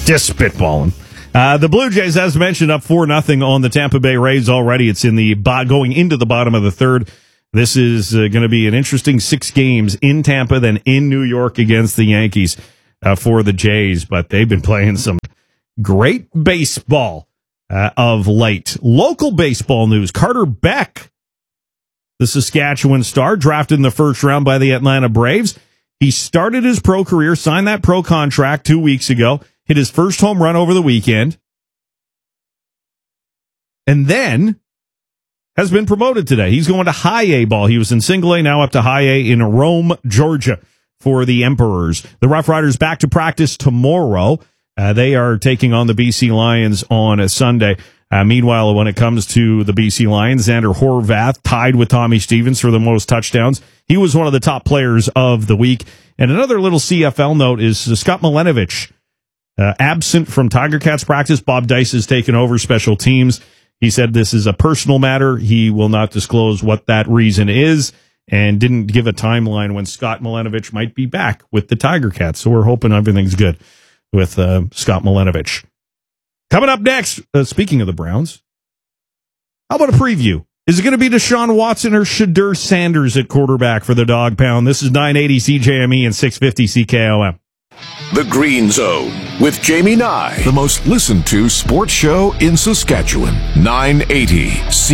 Just spitballing. The Blue Jays, as mentioned, up 4-0 on the Tampa Bay Rays already. It's in the going into the bottom of the third. This is going to be an interesting 6 games in Tampa, then in New York against the Yankees for the Jays. But they've been playing some great baseball of late. Local baseball news. Carter Beck, the Saskatchewan star, drafted in the first round by the Atlanta Braves. He started his pro career, signed that pro contract 2 weeks ago, hit his first home run over the weekend, and then has been promoted today. He's going to high A ball. He was in single A, now up to high A in Rome, Georgia for the Emperors. The Rough Riders back to practice tomorrow. They are taking on the BC Lions on a Sunday. Meanwhile, when it comes to the BC Lions, Xander Horvath tied with Tommy Stevens for the most touchdowns. He was one of the top players of the week. And another little CFL note is Scott Milenovich, absent from Tiger Cats practice. Bob Dice has taken over special teams. He said this is a personal matter. He will not disclose what that reason is and didn't give a timeline when Scott Milenovich might be back with the Tiger Cats. So we're hoping everything's good with Scott Milenovich. Coming up next, speaking of the Browns, how about a preview? Is it going to be Deshaun Watson or Shadur Sanders at quarterback for the Dog Pound? This is 980 CJME and 650 CKOM. The Green Zone with Jamie Nye, the most listened to sports show in Saskatchewan. 980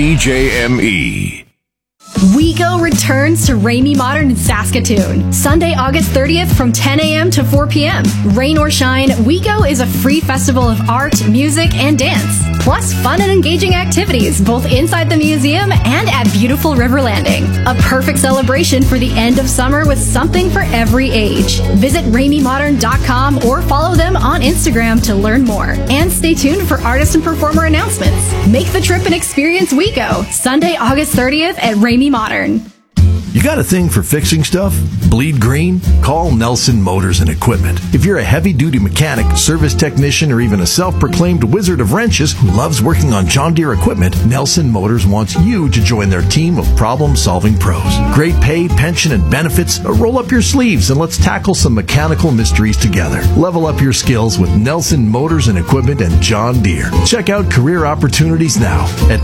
CJME. WeGo returns to Ramey Modern in Saskatoon. Sunday, August 30th from 10 a.m. to 4 p.m. Rain or shine, WeGo is a free festival of art, music, and dance. Plus fun and engaging activities both inside the museum and at beautiful River Landing. A perfect celebration for the end of summer with something for every age. Visit RameyModern.com or follow them on Instagram to learn more. And stay tuned for artist and performer announcements. Make the trip and experience WeGo. Sunday, August 30th at Ramey Modern. You got a thing for fixing stuff? Bleed green? Call Nelson Motors and Equipment. If you're a heavy-duty mechanic, service technician, or even a self-proclaimed wizard of wrenches who loves working on John Deere equipment, Nelson Motors wants you to join their team of problem-solving pros. Great pay, pension, and benefits? Roll up your sleeves and let's tackle some mechanical mysteries together. Level up your skills with Nelson Motors and Equipment and John Deere. Check out career opportunities now at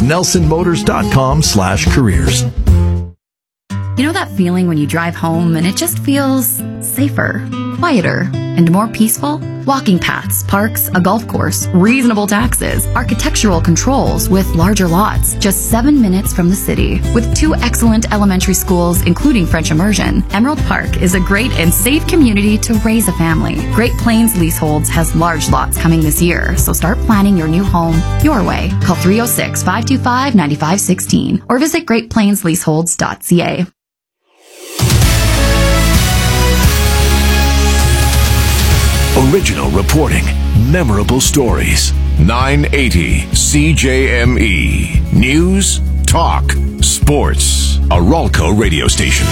nelsonmotors.com/careers. You know that feeling when you drive home and it just feels safer, quieter, and more peaceful? Walking paths, parks, a golf course, reasonable taxes, architectural controls with larger lots, just 7 minutes from the city. With 2 excellent elementary schools, including French immersion, Emerald Park is a great and safe community to raise a family. Great Plains Leaseholds has large lots coming this year, so start planning your new home your way. Call 306-525-9516 or visit greatplainsleaseholds.ca. Original reporting, memorable stories. 980 CJME. News, talk, sports. A Ralco radio station.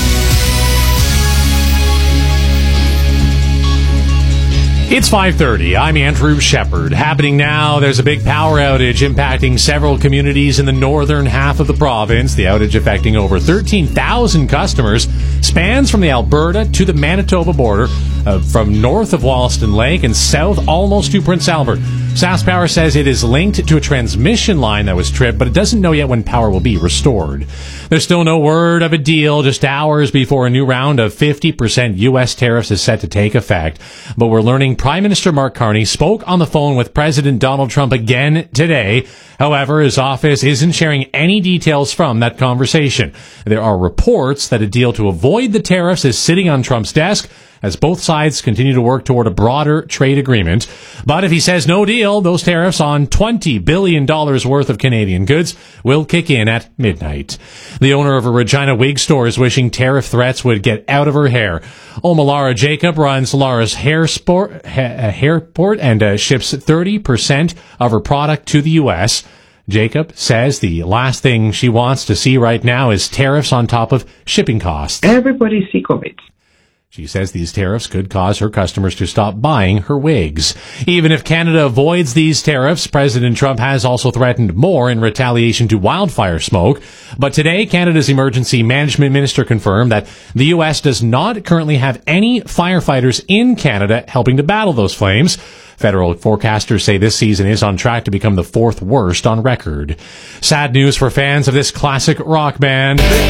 It's 5:30. I'm Andrew Shepard. Happening now, there's a big power outage impacting several communities in the northern half of the province. The outage affecting over 13,000 customers spans from the Alberta to the Manitoba border, from north of Wollaston Lake and south almost to Prince Albert. SaskPower says it is linked to a transmission line that was tripped, but it doesn't know yet when power will be restored. There's still no word of a deal, just hours before a new round of 50% U.S. tariffs is set to take effect. But we're learning Prime Minister Mark Carney spoke on the phone with President Donald Trump again today. However, his office isn't sharing any details from that conversation. There are reports that a deal to avoid the tariffs is sitting on Trump's desk, as both sides continue to work toward a broader trade agreement. But if he says no deal, those tariffs on $20 billion worth of Canadian goods will kick in at midnight. The owner of a Regina wig store is wishing tariff threats would get out of her hair. Oma Laura Jacob runs Laura's Hairport and ships 30% of her product to the U.S. Jacob says the last thing she wants to see right now is tariffs on top of shipping costs. Everybody see COVID. She says these tariffs could cause her customers to stop buying her wigs. Even if Canada avoids these tariffs, President Trump has also threatened more in retaliation to wildfire smoke. But today, Canada's emergency management minister confirmed that the U.S. does not currently have any firefighters in Canada helping to battle those flames. Federal forecasters say this season is on track to become the 4th worst on record. Sad news for fans of this classic rock band.